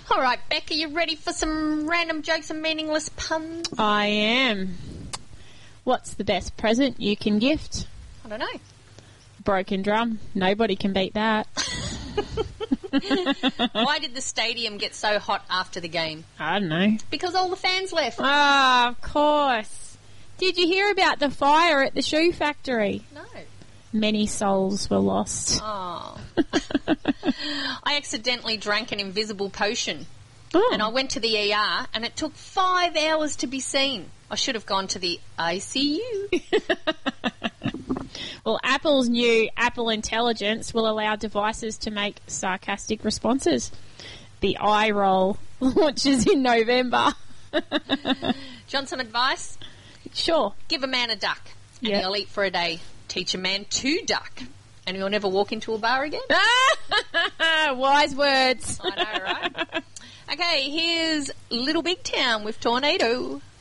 All right, Beck, are you ready for some random jokes and meaningless puns? I am. What's the best present you can gift? I don't know. Broken drum. Nobody can beat that. Why did the stadium get so hot after the game? I don't know. Because all the fans left. Ah, of course. Did you hear about the fire at the shoe factory? No. Many souls were lost. Oh. I accidentally drank an invisible potion. Oh. And I went to the ER and it took 5 hours to be seen. I should have gone to the ICU. Well, Apple's new Apple Intelligence will allow devices to make sarcastic responses. The eye roll launches in November. Do you want some advice? Sure. Give a man a duck and Yeah. he'll eat for a day. Teach a man to duck and he'll never walk into a bar again. Wise words. I know, right? Okay, here's Little Big Town with Tornado.